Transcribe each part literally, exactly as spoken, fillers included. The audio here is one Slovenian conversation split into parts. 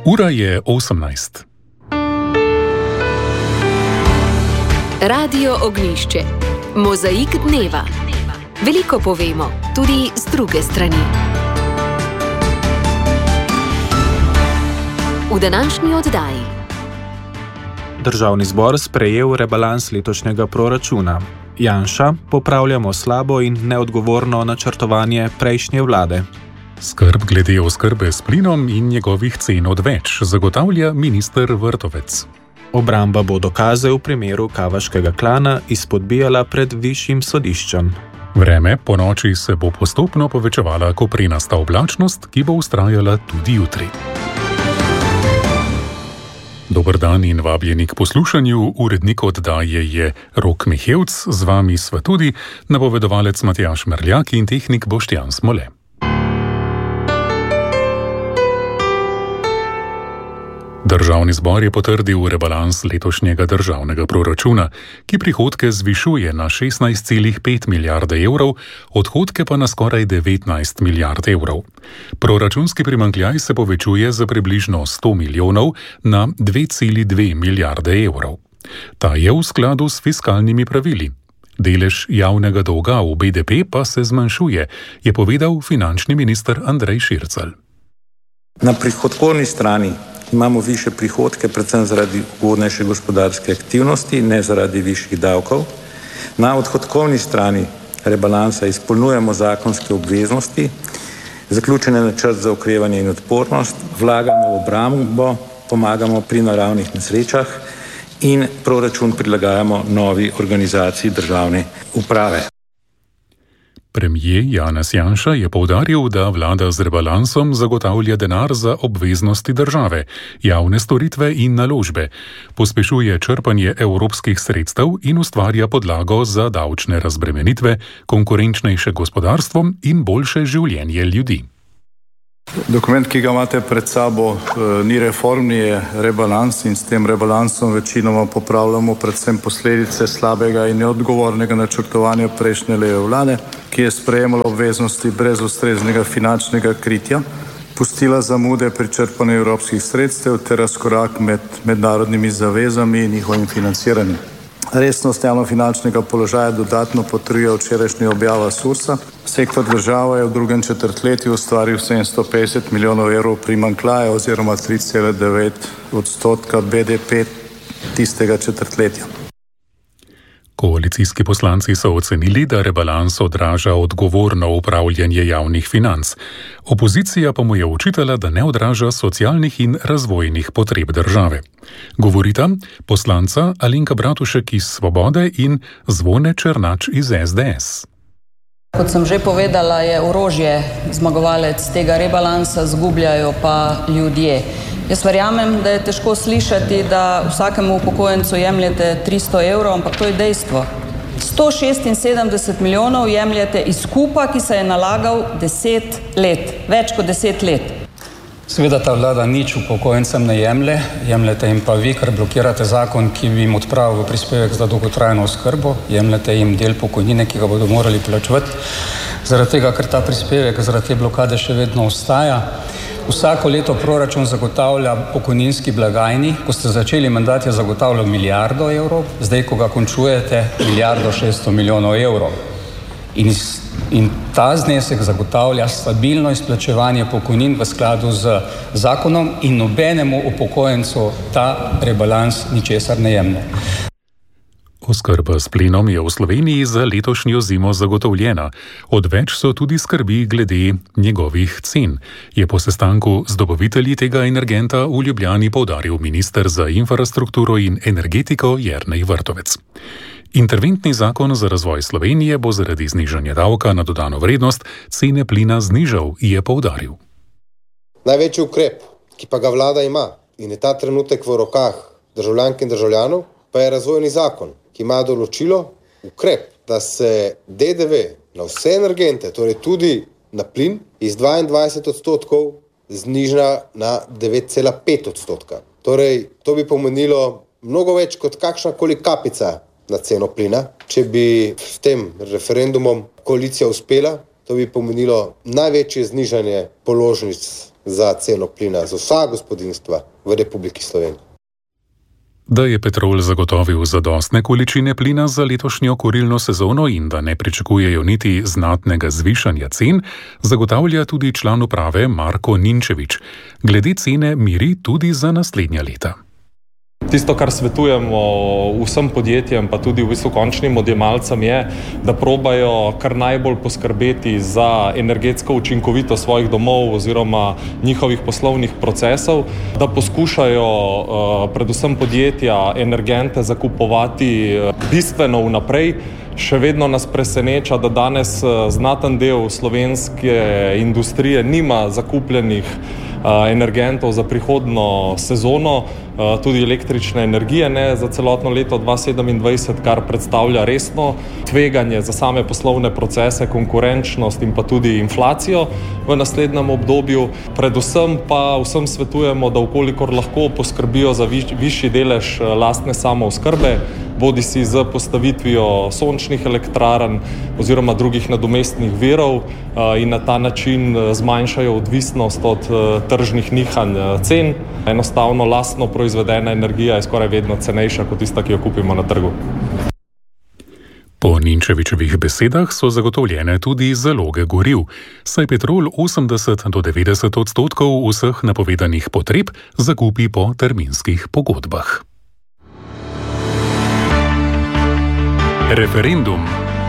Ura je osemnajst. Radio Ognjišče. Mozaik dneva. Veliko povemo, tudi z druge strani. V današnji oddaji. Državni zbor sprejel rebalans letošnjega proračuna. Janša, popravljamo slabo in neodgovorno načrtovanje prejšnje vlade. Skrb glede oskrbe s plinom in njegovih cen odveč, zagotavlja minister Vrtovec. Obramba bo dokaze v primeru Kavaškega klana izpodbijala pred višjim sodiščem. Vreme po noči se bo postopno povečevala koprenasta oblačnost, ki bo vztrajala tudi jutri. Dober dan in vabljeni k poslušanju. Urednik oddaje je Rok Mihevc, z vami sva tudi napovedovalec Matjaž Merljak in tehnik Boštjan Smole. Državni zbor je potrdil rebalans letošnjega državnega proračuna, ki prihodke zvišuje na šestnajst celih pet milijarde evrov, odhodke pa na skoraj devetnajst milijard evrov. Proračunski primanjkljaj se povečuje za približno sto milijonov na dve celi dve milijarde evrov. Ta je v skladu s fiskalnimi pravili. Delež javnega dolga v B D P pa se zmanjšuje, je povedal finančni minister Andrej Šircelj. Na prihodkovni strani imamo više prihodke, predvsem zaradi ugodnejše gospodarske aktivnosti, ne zaradi višjih davkov. Na odhodkovni strani rebalansa izpolnjujemo zakonske obveznosti, zaključen je načrt za okrevanje in odpornost, vlagamo v obrambo, pomagamo pri naravnih nesrečah in proračun prilagajamo novi organizaciji državne uprave. Premier Janez Janša je poudaril, da vlada z rebalansom zagotavlja denar za obveznosti države, javne storitve in naložbe, pospešuje črpanje evropskih sredstev in ustvarja podlago za davčne razbremenitve, konkurenčnejše gospodarstvo in boljše življenje ljudi. Dokument, ki ga imate pred sabo, ni reformni, je rebalans in s tem rebalansom večinoma popravljamo predvsem posledice slabega in neodgovornega načrtovanja prejšnje leve vlade, ki je sprejemala obveznosti brez ustreznega finančnega kritja, pustila zamude pri črpanju evropskih sredstev ter razkorak med mednarodnimi zavezami in njihovim financiranjem. Resnost javnofinančnega položaja dodatno potrjuje včerajšnja objava SURS-a. Sektor država je v drugem četrtletju ustvaril sedemsto petdeset milijonov evrov primanjkljaja oziroma tri cele devet odstotka B D P tistega četrtletja. Koalicijski poslanci so ocenili, da rebalans odraža odgovorno upravljanje javnih financ. Opozicija pa mu je očitala, da ne odraža socialnih in razvojnih potreb države. Govorita poslanca Alenka Bratušek iz Svobode in Zvone Černač iz S D S. Kot sem že povedala, je orožje zmagovalec tega rebalansa, zgubljajo pa ljudje. Jaz verjamem, da je težko slišati, da vsakemu upokojencu jemljete tristo evrov, ampak to je dejstvo. sto šestinsedemdeset milijonov jemljete iz skupa, ki se je nalagal deset let, več kot deset let. Seveda ta vlada nič upokojencem ne jemlje, jemljete jim pa vi, ker blokirate zakon, ki bi jim odpravil prispevek za dolgotrajno oskrbo, jemljete jim del pokojnine, ki ga bodo morali plačevati, zaradi tega, ker ta prispevek zaradi te blokade še vedno ostaja. Vsako leto proračun zagotavlja pokojninski blagajni, ko ste začeli mandat, je zagotavljal milijardo evrov, zdaj, ko ga končujete, milijardo šeststo milijonov evrov. In, in ta znesek zagotavlja stabilno izplačevanje pokojnin v skladu z zakonom in nobenemu upokojencu ta rebalans ničesar ne jemlje. Oskrba s plinom je v Sloveniji za letošnjo zimo zagotovljena. Odveč so tudi skrbi glede njegovih cen, je po sestanku z dobavitelji tega energenta v Ljubljani poudaril minister za infrastrukturo in energetiko Jernej Vrtovec. Interventni zakon za razvoj Slovenije bo zaradi znižanja davka na dodano vrednost cene plina znižal, je poudaril. Največji ukrep, ki pa ga vlada ima in je ta trenutek v rokah državljank in državljanov, pa je razvojni zakon, ki ima določilo ukrep, da se D D V na vse energente, torej tudi na plin, iz dvaindvajset odstotkov zniža na devet cela pet odstotka. Torej, to bi pomenilo mnogo več kot kakšnakoli kapica na ceno plina. Če bi s tem referendumom koalicija uspela, to bi pomenilo največje znižanje položnic za ceno plina za vsa gospodinjstva v Republiki Sloveniji. Da je Petrol zagotovil zadostne količine plina za letošnjo kurilno sezono in da ne pričakujejo niti znatnega zvišanja cen, zagotavlja tudi član uprave Marko Ninčevič. Glede cene miri tudi za naslednja leta. Tisto, kar svetujemo vsem podjetjem, pa tudi v bistvu končnim odjemalcem, je, da probajo kar najbolj poskrbeti za energetsko učinkovitost svojih domov oziroma njihovih poslovnih procesov, da poskušajo predvsem podjetja energente zakupovati bistveno vnaprej. Še vedno nas preseneča, da danes znaten del slovenske industrije nima zakupljenih energentov za prihodnjo sezono, tudi električne energije ne za celotno leto dva tisoč sedemindvajset, kar predstavlja resno tveganje za same poslovne procese, konkurenčnost in pa tudi inflacijo v naslednjem obdobju. Predvsem pa vsem svetujemo, da vkolikor lahko poskrbijo za višji delež lastne samooskrbe, bodi si z postavitvijo sončnih elektrarn oziroma drugih nadomestnih virov in na ta način zmanjšajo odvisnost od tržnih nihanj cen. Enostavno lastno proizvedena energija je skoraj vedno cenejša kot tista, ki jo kupimo na trgu. Po Ninčevičevih besedah so zagotovljene tudi zaloge goriv, saj Petrol osemdeset do devetdeset odstotkov vseh napovedanih potreb zakupi po terminskih pogodbah. Referendum.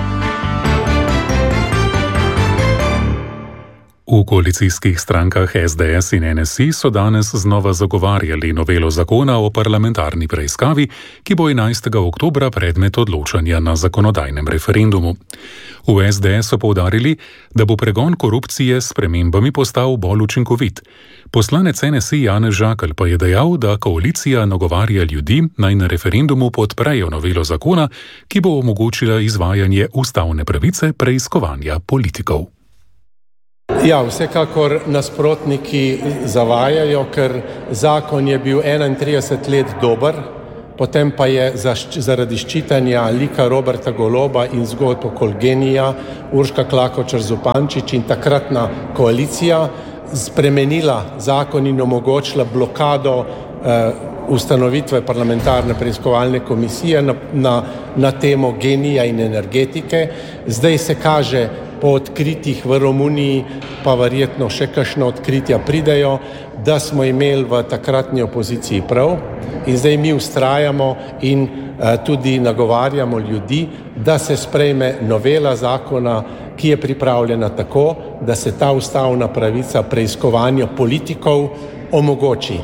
V koalicijskih strankah S D S in N S I so danes znova zagovarjali novelo zakona o parlamentarni preiskavi, ki bo enajstega oktobra predmet odločanja na zakonodajnem referendumu. V S D S so poudarili, da bo pregon korupcije s spremembami postal bolj učinkovit. Poslanec N S I Janez Žakelj pa je dejal, da koalicija nagovarja ljudi, naj na referendumu podprejo novelo zakona, ki bo omogočila izvajanje ustavne pravice preiskovanja politikov. Ja, vsekakor nasprotniki zavajajo, ker zakon je bil enaintrideset let dober, potem pa je zaradi ščitanja lika Roberta Goloba in zgodb okoli Genija Urška Klakočar Zupančič in takratna koalicija spremenila zakon in omogočila blokado eh, ustanovitve parlamentarne preiskovalne komisije na, na, na temo genija in energetike. Zdaj se kaže po odkritjih v Romuniji, pa verjetno še kakšno odkritja pridejo, da smo imeli v takratni opoziciji prav in zdaj mi vztrajamo in eh, tudi nagovarjamo ljudi, da se sprejme novela zakona, ki je pripravljena tako, da se ta ustavna pravica preiskovanja politikov omogoči.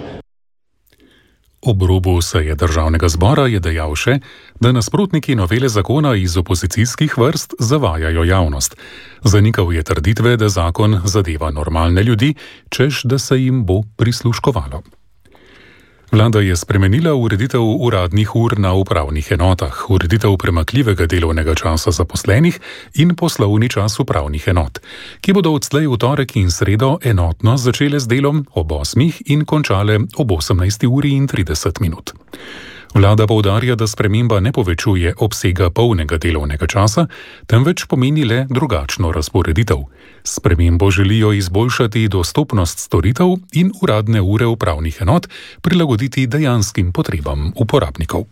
Ob robu seje državnega zbora je dejal še, da nasprotniki novele zakona iz opozicijskih vrst zavajajo javnost. Zanikal je trditve, da zakon zadeva normalne ljudi, češ da se jim bo prisluškovalo. Vlada je spremenila ureditev uradnih ur na upravnih enotah, ureditev premakljivega delovnega časa zaposlenih in poslovni čas upravnih enot, ki bodo odslej v torek in sredo enotno začele z delom ob osmih in končale ob osemnajsti uri in trideset minut. Vlada poudarja, da sprememba ne povečuje obsega polnega delovnega časa, temveč pomeni le drugačno razporeditev. Spremembo želijo izboljšati dostopnost storitev in uradne ure upravnih enot prilagoditi dejanskim potrebam uporabnikov.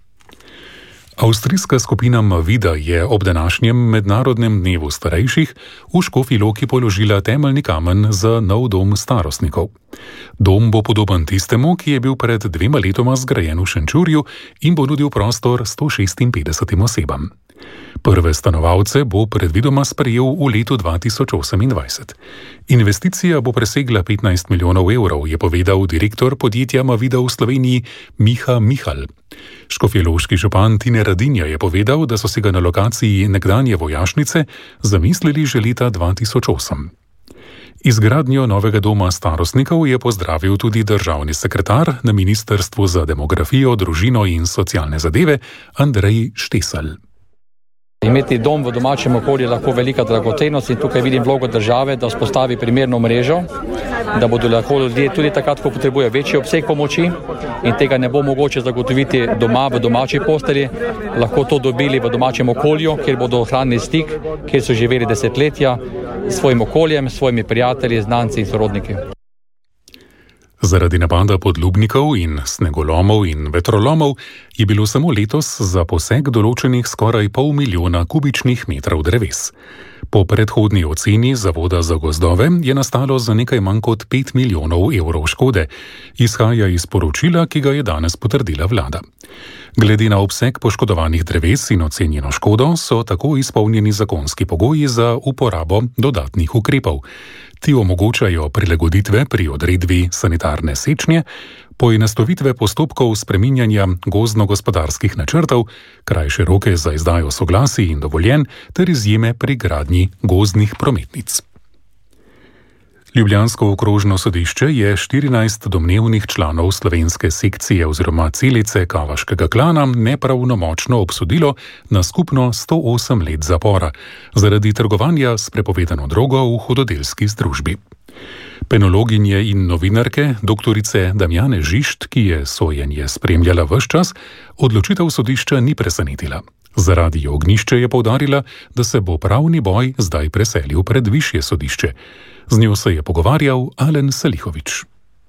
Avstrijska skupina Mavida je ob današnjem mednarodnem dnevu starejših v Škofji Loki položila temeljni kamen za nov dom starostnikov. Dom bo podoben tistemu, ki je bil pred dvema letoma zgrajen v Šenčurju in bo nudil prostor sto šestinpetdesetim osebam. Prve stanovalce bo predvidoma sprejel v letu dva tisoč osemindvajset. Investicija bo presegla petnajst milijonov evrov, je povedal direktor podjetja Mavida v Sloveniji Miha Mihal. Škofjeloški župan Tine Radinja je povedal, da so si ga na lokaciji nekdanje vojašnice zamislili že leta dva tisoč osem. Izgradnjo novega doma starostnikov je pozdravil tudi državni sekretar na Ministrstvu za demografijo, družino in socialne zadeve Andrej Štesel. Imeti dom v domačem okolju je lahko velika dragocenost in tukaj vidim vlogo države, da vzpostavi primerno mrežo, da bodo lahko ljudje tudi takrat, ko potrebuje večji obseg pomoči in tega ne bo mogoče zagotoviti doma v domači postelji, lahko to dobili v domačem okolju, kjer bodo ohranili stik, kjer so živeli desetletja s svojim okoljem, s svojimi prijatelji, znanci in sorodniki. Zaradi napada podlubnikov in snegolomov in vetrolomov je bilo samo letos za posek določenih skoraj pol milijona kubičnih metrov dreves. Po predhodni oceni Zavoda za gozdove je nastalo za nekaj manj kot pet milijonov evrov škode, izhaja iz poročila, ki ga je danes potrdila vlada. Glede na obseg poškodovanih dreves in ocenjeno škodo so tako izpolnjeni zakonski pogoji za uporabo dodatnih ukrepov. Ti omogočajo prilagoditve pri odredbi sanitarne sečnje, poenostavitve postopkov spreminjanja gozdno-gospodarskih načrtov, krajše roke za izdajo soglasij in dovoljenj ter izjeme pri gradnji gozdnih prometnic. Ljubljansko okrožno sodišče je štirinajst domnevnih članov slovenske sekcije oziroma celice kavaškega klana nepravnomočno obsodilo na skupno sto osem let zapora zaradi trgovanja s prepovedano drogo v hudodelski združbi. Penologinje in novinarke doktorice Damjane Žišt, ki je sojenje spremljala ves čas, odločitev sodišča ni presenetila. Zaradi ognjišče je poudarila, da se bo pravni boj zdaj preselil pred višje sodišče. Z njo se je pogovarjal Alen Salihovič.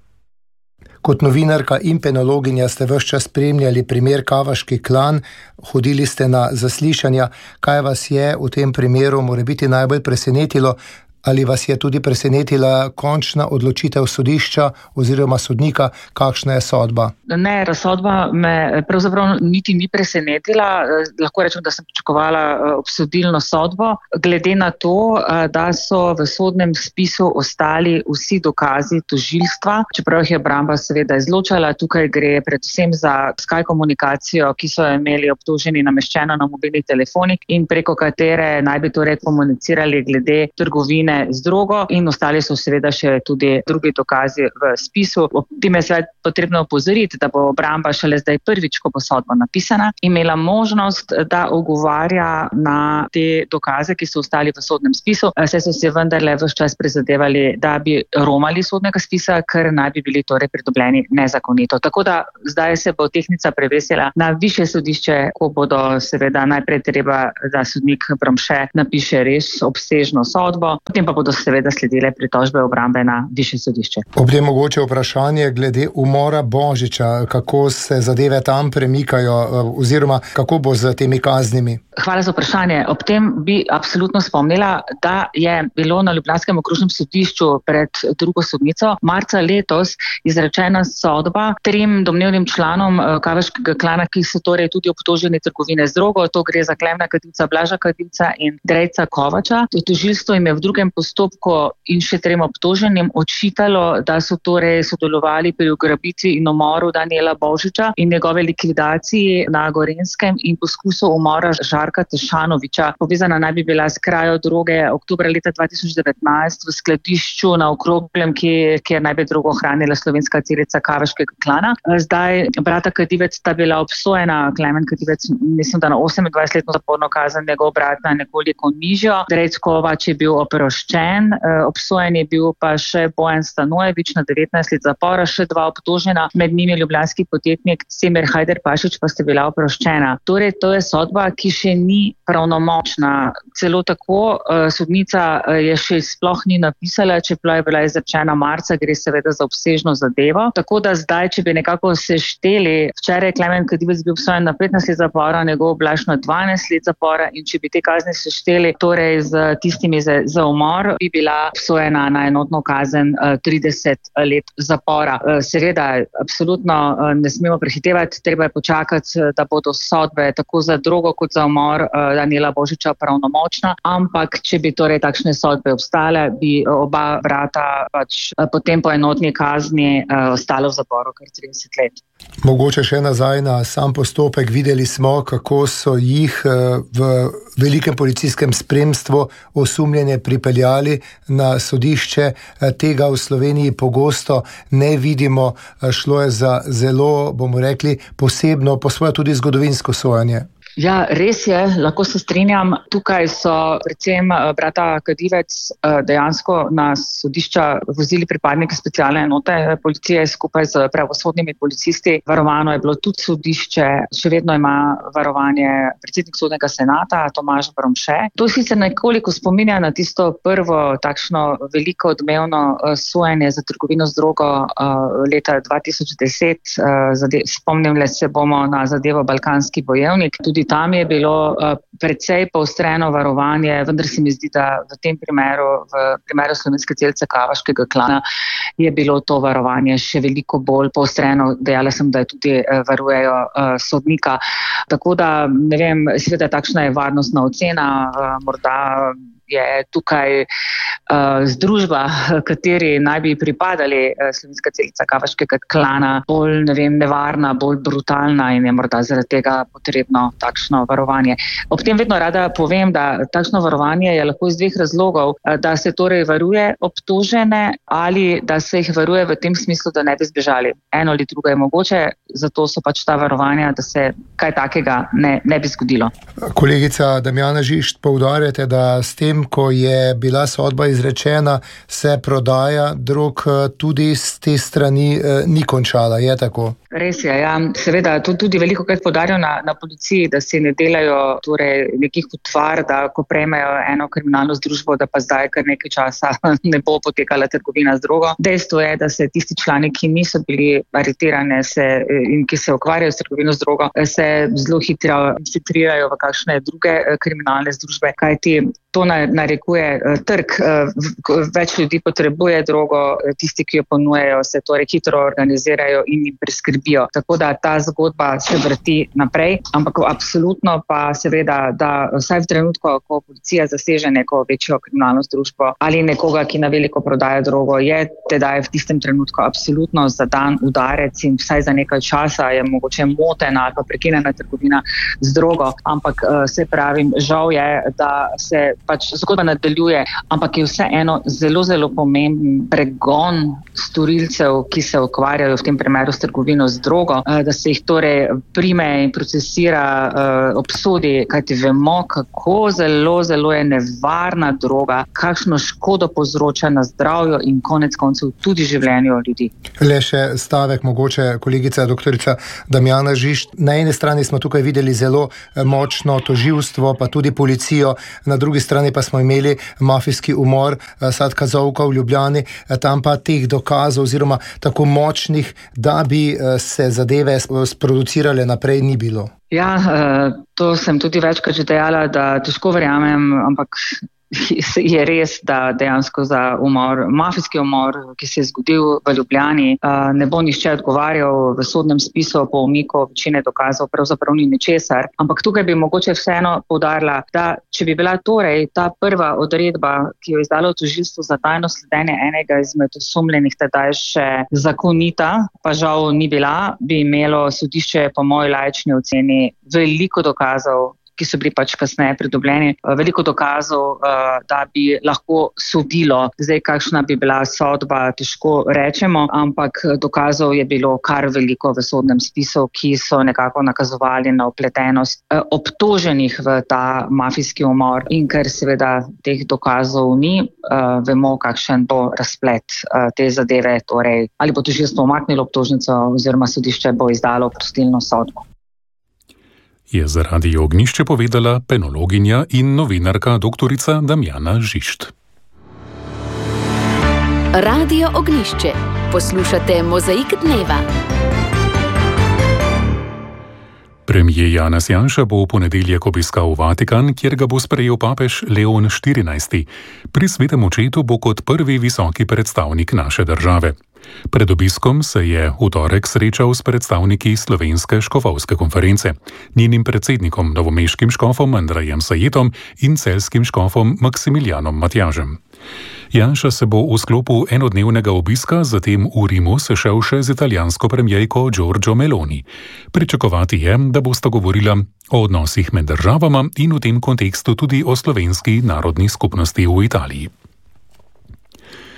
Kot novinarka in penologinja ste ves čas spremljali primer Kavaški klan, hodili ste na zaslišanja. Kaj vas je v tem primeru morebiti najbolj presenetilo? Ali vas je tudi presenetila končna odločitev sodišča oziroma sodnika, kakšna je sodba? Ne, razsodba me pravzaprav niti ni presenetila. Lahko rečem, da sem pričakovala obsodilno sodbo. Glede na to, da so v sodnem spisu ostali vsi dokazi tožilstva, čeprav jih je obramba seveda izločala, tukaj gre predvsem za Skype komunikacijo, ki so imeli obtoženi nameščeno na mobilnih telefonih in preko katere naj bi torej komunicirali glede trgovine z drogo in ostali so seveda še tudi drugi dokazi v spisu. Ob tem je seveda potrebno opozoriti, da bo obramba šele zdaj prvič, ko bo sodba napisana, imela možnost, da ogovarja na te dokaze, ki so ostali v sodnem spisu. Saj so se vendarle ves čas prizadevali, da bi romali sodnega spisa, ker naj bi bili torej pridobljeni nezakonito. Tako da zdaj se bo tehnica prevesila na višje sodišče, ko bodo seveda najprej treba, da sodnik Bromše napiše res obsežno sodbo, potem pa bodo seveda sledile pritožbe obrambe na višje sodišče. Ob tem mogoče vprašanje glede umora Božiča, kako se zadeve tam premikajo oziroma kako bo z temi kaznimi? Hvala za vprašanje. Ob tem bi absolutno spomnila, da je bilo na Ljubljanskem okrožnem sodišču pred drugo sodnico marca letos izrečena sodba trem domnevnim članom Kavaškega klana, ki so torej tudi obtoženi trgovine z drogo. To gre za Klemna Kadivca, Blaža Kadivca in Drejca Kovača. Tožilstvo jim je v drugem postopku in še trem obtoženim očitalo, da so torej sodelovali pri ugrabitvi in umoru Danijela Božiča in njegove likvidaciji na Gorenjskem in poskusu umora Žarka Tešanoviča. Povezana naj bi bila s krajo droge oktobra leta dva tisoč devetnajst v skladišču na Okroglem, kjer naj bi drogo hranila slovenska celica Kavaškega klana. Zdaj, brata Kadivec sta bila obsojena, Klemen Kadivec mislim, da na osemindvajsetletno zaporno kazen, njegov brat na nekoliko nižjo. Drejc Kovač je bil oproščen, obsojen je bil pa še Bojan Stanojevič na devetnajst let zapora, še dva obtožena, med njimi ljubljanski podjetnik Semir Hajder Pašič pa sta bila oproščena. Torej, to je sodba, ki še ni pravnomočna. Celo tako sodnica je še sploh ni napisala, čeprav je bila izrečena marca, gre seveda za obsežno zadevo. Tako da zdaj, če bi nekako sešteli, včeraj Klemen Kadivec bil obsojen na petnajst let zapora, njegov Blaž na dvanajst let zapora in če bi te kazni sešteli, torej z tistimi za, za umor, bi bila obsojena na enotno kazen trideset let zapora. Seveda, absolutno ne smemo prehitevati, treba je počakati, da bodo sodbe tako za drogo kot za umor Danijela Božiča pravnomočna, ampak če bi torej takšne sodbe obstale, bi oba brata pač potem po enotni kazni ostalo v zaporu kar trideset let. Mogoče še nazaj na sam postopek. Videli smo, kako so jih v velikem policijskem spremstvu osumljene pripeljali na sodišče. Tega v Sloveniji pogosto ne vidimo. Šlo je za zelo, bomo rekli, posebno, po svoje tudi zgodovinsko sojenje. Ja, res je, lahko se strinjam. Tukaj so predvsem brata Kadivec dejansko na sodišča vozili pripadniki specialne enote policije skupaj z pravosodnimi policisti. Varovano je bilo tudi sodišče, še vedno ima varovanje predsednik sodnega senata Tomaž Bromše. To sicer nekoliko spominja na tisto prvo takšno veliko odmevno sojenje za trgovino z drogo leta dva tisoč deset. Spomnim le se bomo na zadevo Balkanski bojevnik. Tudi tam je bilo uh, precej poostreno varovanje, vendar se mi zdi, da v tem primeru, v primeru slovenske celice Kavaškega klana, je bilo to varovanje še veliko bolj poostreno. Dejala sem, da je tudi uh, varujejo uh, sodnika. Tako da, ne vem, seveda takšna je varnostna ocena, uh, morda je tukaj uh, združba, kateri naj bi pripadali uh, slovenska celica Kavaškega klana, bolj ne vem, nevarna, bolj brutalna in je morda zaradi tega potrebno takšno varovanje. Ob tem vedno rada povem, da takšno varovanje je lahko iz dveh razlogov, uh, da se torej varuje obtožene ali da se jih varuje v tem smislu, da ne bi zbežali. Eno ali drugo je mogoče, zato so pač ta varovanja, da se kaj takega ne, ne bi zgodilo. Kolegica Damjana Žišt, poudarjate, da s tem, ko je bila sodba izrečena, se prodaja drog tudi z te strani ni končala, je tako? Res je, ja. Seveda, to tudi veliko krat poudarjajo na, na policiji, da si ne delajo torej, nekih utvar, da ko prejmejo eno kriminalno združbo, da pa zdaj kar nekaj časa ne bo potekala trgovina z drogo. Dejstvo je, da se tisti člani, ki niso bili aretirane se, in ki se ukvarjajo s trgovino z drogo, se zelo hitro infiltrirajo v kakšne druge kriminalne združbe, kajti to narekuje trg. Več ljudi potrebuje drogo, tisti, ki jo ponujejo, se torej hitro organizirajo in jim preskrbijo. Tako da ta zgodba se vrti naprej, ampak absolutno pa seveda, da vsaj v trenutku, ko policija zaseže neko večjo kriminalno združbo ali nekoga, ki na veliko prodaja drogo, je tedaj v tistem trenutku absolutno zadan udarec in vsaj za nekaj časa je mogoče motena ali pa prekinjena trgovina z drogo. Ampak se pravim, žal je, da se pač zgodba nadaljuje, ampak je vseeno zelo, zelo pomemben pregon storilcev, ki se ukvarjajo v tem primeru s trgovino z drogo, da se jih torej prime in procesira, obsodi, kajti vemo, kako zelo, zelo je nevarna droga, kakšno škodo povzroča na zdravju in konec koncev tudi življenju ljudi. Le še stavek, mogoče kolegica doktorica Damjana Žišt. Na eni strani smo tukaj videli zelo močno tožilstvo, pa tudi policijo, na drugi strani pa smo imeli mafijski umor Sadka Zovka v Ljubljani, tam pa teh dokazov oziroma tako močnih, da bi se zadeve sproducirale naprej, ni bilo. Ja, to sem tudi večkrat že dejala, da težko verjamem, ampak je res, da dejansko za umor, mafijski umor, ki se je zgodil v Ljubljani, ne bo nihče odgovarjal v sodnem spisu po umiku večine dokazov, pravzaprav ni ničesar. Ampak tukaj bi mogoče vseeno poudarila, da če bi bila torej ta prva odredba, ki jo je izdalo tožilstvo za tajno sledenje enega izmed osumljenih tedaj še zakonita, pa žal ni bila, bi imelo sodišče po moji laični oceni veliko dokazov, ki so bili pač kasneje pridobljeni, veliko dokazov, da bi lahko sodilo. Zdaj, kakšna bi bila sodba, težko rečemo, ampak dokazov je bilo kar veliko v sodnem spisu, ki so nekako nakazovali na vpletenost obtoženih v ta mafijski umor. In ker seveda teh dokazov ni, vemo, kakšen bo razplet te zadeve, torej ali bo tožilstvo umaknilo obtožnico oziroma sodišče bo izdalo oprostilno sodbo. Je za Radio Ognjišče povedala penologinja in novinarka doktorica Damjana Žišt. Radio Ognjišče. Poslušate Mozaik dneva. Premier Janez Janša bo v ponedeljek obiskal Vatikan, kjer ga bo sprejel papež Leon štirinajsti. Pri svetem očetu bo kot prvi visoki predstavnik naše države. Pred obiskom se je v torek srečal s predstavniki Slovenske škofovske konference, njenim predsednikom novomeškim škofom Andrejem Sajetom in celjskim škofom Maksimilijanom Matjažem. Janša se bo v sklopu enodnevnega obiska zatem v Rimu sešel še z italijansko premierko Giorgio Meloni. Pričakovati je, da bosta govorila o odnosih med državama in v tem kontekstu tudi o slovenski narodni skupnosti v Italiji.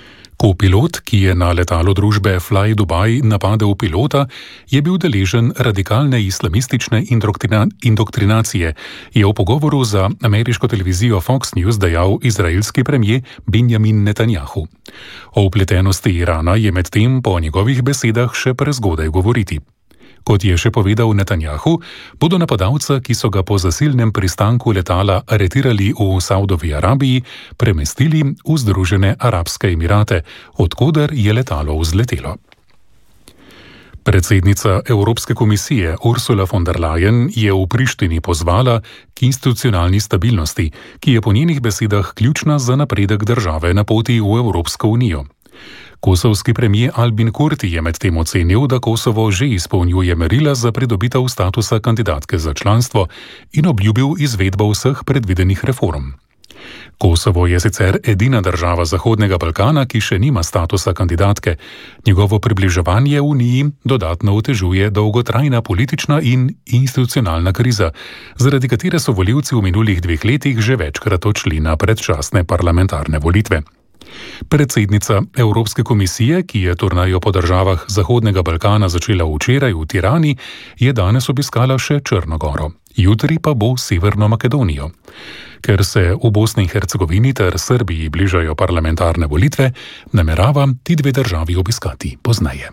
Kopilot, ki je na letalo družbe Fly Dubai napadel pilota, je bil deležen radikalne islamistične indoktrina- indoktrinacije, je v pogovoru za ameriško televizijo Fox News dejal izraelski premier Benjamin Netanjahu. O vpletenosti Irana je medtem po njegovih besedah še prezgodaj govoriti. Kot je še povedal Netanjahu, bodo napadalca, ki so ga po zasilnem pristanku letala aretirali v Saudovi Arabiji, premestili v Združene arabske emirate, odkoder je letalo vzletelo. Predsednica Evropske komisije Ursula von der Leyen je v Prištini pozvala k institucionalni stabilnosti, ki je po njenih besedah ključna za napredek države na poti v Evropsko unijo. Kosovski premier Albin Kurti je medtem ocenil, da Kosovo že izpolnjuje merila za pridobitev statusa kandidatke za članstvo in obljubil izvedbo vseh predvidenih reform. Kosovo je sicer edina država Zahodnega Balkana, ki še nima statusa kandidatke. Njegovo približevanje Uniji dodatno otežuje dolgotrajna politična in institucionalna kriza, zaradi katere so volivci v minulih dveh letih že večkrat odšli na predčasne parlamentarne volitve. Predsednica Evropske komisije, ki je turnejo po državah Zahodnega Balkana začela včeraj v Tirani, je danes obiskala še Črno goro, jutri pa bo Severno Makedonijo. Ker se v Bosni in Hercegovini ter Srbiji bližajo parlamentarne volitve, namerava ti dve državi obiskati pozneje.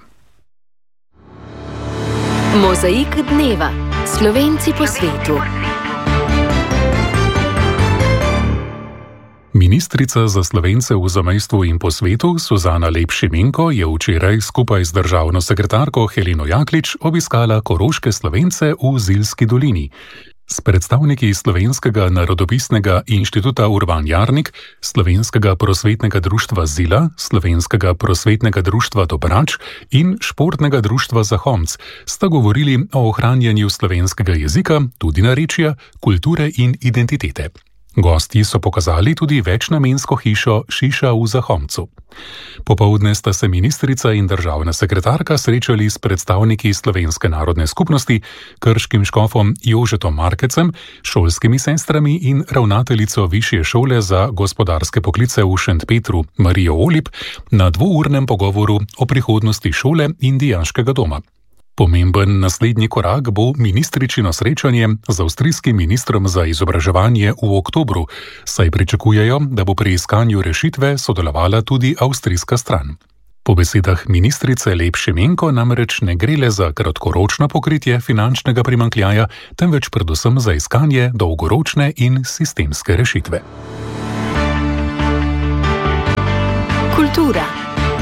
Mozaik dneva. Slovenci po svetu. Ministrica za Slovence v zamejstvu in po svetu Suzana Lep Šimenko je včeraj skupaj z državno sekretarko Heleno Jaklič obiskala koroške Slovence v Zilski dolini. S predstavniki Slovenskega narodopisnega inštituta Urban Jarnik, Slovenskega prosvetnega društva Zila, Slovenskega prosvetnega društva Dobrač in Športnega društva Zahomc sta govorili o ohranjanju slovenskega jezika, tudi narečja, kulture in identitete. Gosti so pokazali tudi večnamensko hišo Šiša v Zahomcu. Popoldne sta se ministrica in državna sekretarka srečali s predstavniki Slovenske narodne skupnosti, krškim škofom Jožetom Markecem, šolskimi sestrami in ravnateljico Višje šole za gospodarske poklice v Šentpetru Marijo Olip na dvournem pogovoru o prihodnosti šole in dijaškega doma. Pomemben naslednji korak bo ministričino srečanje z avstrijskim ministrom za izobraževanje v oktobru, saj pričakujejo, da bo pri iskanju rešitve sodelovala tudi avstrijska stran. Po besedah ministrice Lep Šimenko namreč ne gre le za kratkoročno pokritje finančnega primanjkljaja, temveč predvsem za iskanje dolgoročne in sistemske rešitve. Kultura.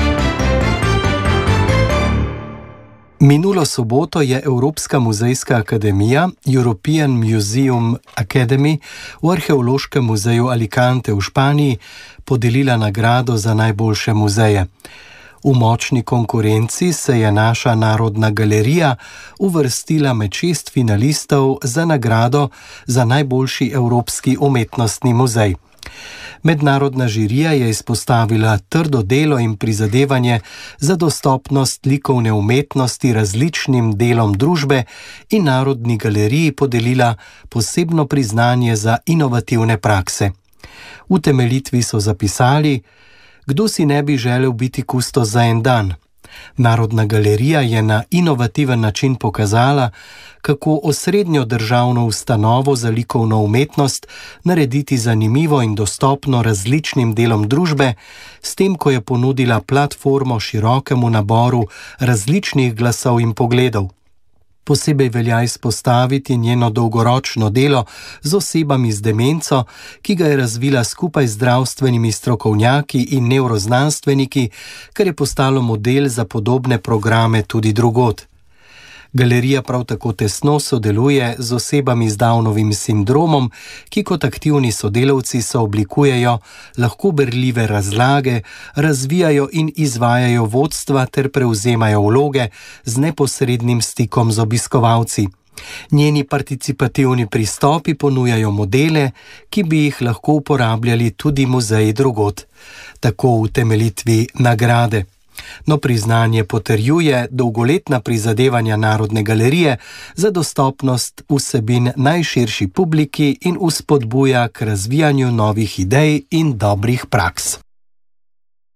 Minulo soboto je Evropska muzejska akademija European Museum Academy v Arheološkem muzeju Alicante v Španiji podelila nagrado za najboljše muzeje. V močni konkurenci se je naša Narodna galerija uvrstila med šest finalistov za nagrado za najboljši evropski umetnostni muzej. Mednarodna žirija je izpostavila trdo delo in prizadevanje za dostopnost likovne umetnosti različnim delom družbe in Narodni galeriji podelila posebno priznanje za inovativne prakse. V temeljitvi so zapisali: kdo si ne bi želel biti kustos za en dan? Narodna galerija je na inovativen način pokazala, kako osrednjo državno ustanovo za likovno umetnost narediti zanimivo in dostopno različnim delom družbe, s tem, ko je ponudila platformo širokemu naboru različnih glasov in pogledov. Posebej velja izpostaviti njeno dolgoročno delo z osebami z demenco, ki ga je razvila skupaj z zdravstvenimi strokovnjaki in nevroznanstveniki, kar je postalo model za podobne programe tudi drugod. Galerija prav tako tesno sodeluje z osebami z Downovim sindromom, ki kot aktivni sodelavci sooblikujejo lahko berljive razlage, razvijajo in izvajajo vodstva ter prevzemajo vloge z neposrednim stikom z obiskovalci. Njeni participativni pristopi ponujajo modele, ki bi jih lahko uporabljali tudi muzeji drugod. Tako v temeljitvi nagrade. No, priznanje potrjuje dolgoletna prizadevanja Narodne galerije za dostopnost vsebin najširši publiki in vzpodbuja k razvijanju novih idej in dobrih praks.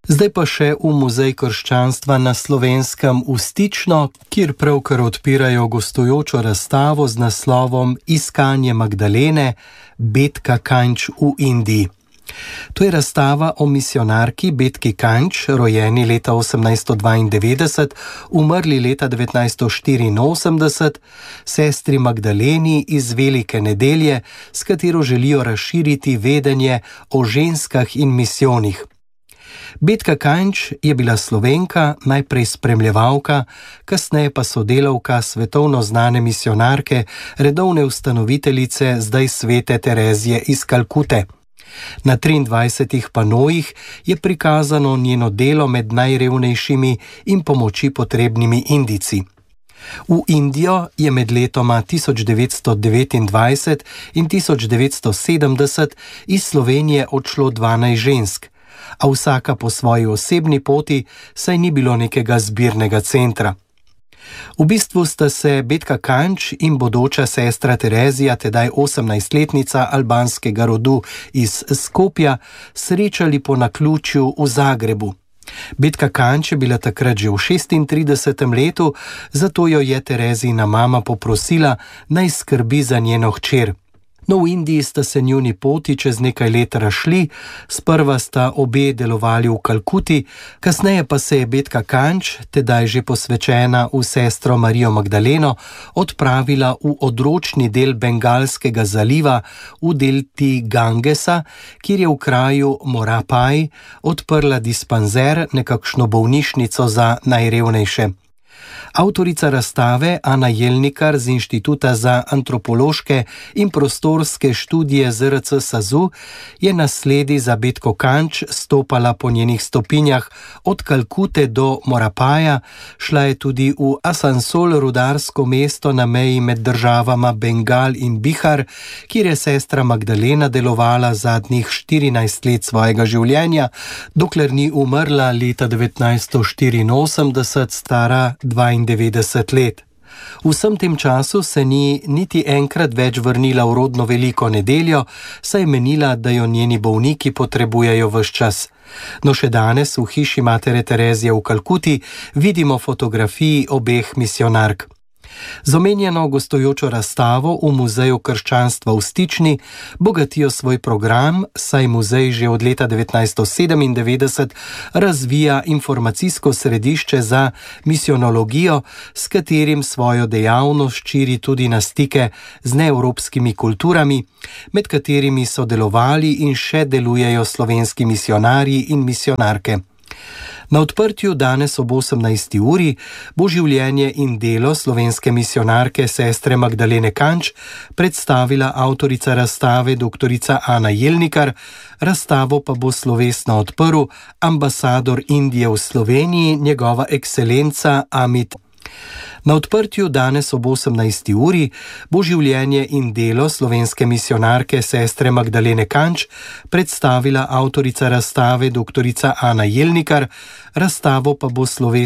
Zdaj pa še v Muzej krščanstva na Slovenskem v Stično, kjer pravkar odpirajo gostujočo razstavo z naslovom Iskanje Magdalene, Betka Kanč v Indiji. To je razstava o misijonarki Betki Kanč, rojeni leta osemnajststo dvaindevetdeset, umrli leta devetnajststo štiriinosemdeset, sestri Magdaleni iz Velike nedelje, s katero želijo razširiti vedenje o ženskah in misijonih. Betka Kanč je bila Slovenka, najprej spremljevalka, kasneje pa sodelavka svetovno znane misijonarke, redovne ustanoviteljice zdaj svete Terezije iz Kalkute. Na triindvajsetih panojih je prikazano njeno delo med najrevnejšimi in pomoči potrebnimi Indijci. V Indijo je med letoma tisoč devetsto devetindvajset in tisoč devetsto sedemdeset iz Slovenije odšlo dvanajst žensk, a vsaka po svoji osebni poti, saj ni bilo nekega zbirnega centra. V bistvu sta se Betka Kanč in bodoča sestra Terezija, tedaj osemnajstletnica albanskega rodu iz Skopja, srečali po naključju v Zagrebu. Betka Kanč je bila takrat že v šestintridesetem letu, zato jo je Terezijina mama poprosila, naj skrbi za njeno hčer. No, v Indiji sta se njuni poti čez nekaj let razšli, sprva sta obe delovali v Kalkuti, kasneje pa se je Betka Kanč, tedaj že posvečena v sestro Marijo Magdaleno, odpravila v odročni del Bengalskega zaliva v delti Gangesa, kjer je v kraju Morapaj odprla dispanzer, nekakšno bolnišnico za najrevnejše. Avtorica razstave Ana Jelnikar z Inštituta za antropološke in prostorske študije Z R C SAZU je na sledi za Betko Kanč stopala po njenih stopinjah od Kalkute do Morapaja, šla je tudi v Asansol, rudarsko mesto na meji med državama Bengal in Bihar, kjer je sestra Magdalena delovala zadnjih štirinajst let svojega življenja, dokler ni umrla leta devetnajststo štiriinosemdeset, stara dvaindevetdeset let. V vsem tem času se ni niti enkrat več vrnila v rodno Veliko nedeljo, saj je menila, da jo njeni bolniki potrebujejo ves čas. No, še danes v hiši matere Terezije v Kalkuti vidimo fotografiji obeh misijonark. Z omenjeno gostujočo razstavo v Muzeju krščanstva v Stični bogatijo svoj program, saj muzej že od leta devetnajststo sedemindevetdeset razvija informacijsko središče za misijonologijo, s katerim svojo dejavnost širi tudi na stike z neevropskimi kulturami, med katerimi so delovali in še delujejo slovenski misijonarji in misijonarke. Na odprtju danes ob osemnajsti uri bo življenje in delo slovenske misijonarke sestre Magdalene Kanč predstavila avtorica razstave doktorica Ana Jelnikar, razstavo pa bo slovesno odprl ambasador Indije v Sloveniji, njegova ekscelenca Amit. Na odprtju danes ob osemnajsti uri bo življenje in delo slovenske misijonarke sestre Magdalene Kanč predstavila avtorica razstave doktorica Ana Jelnikar, razstavo pa bo slovesno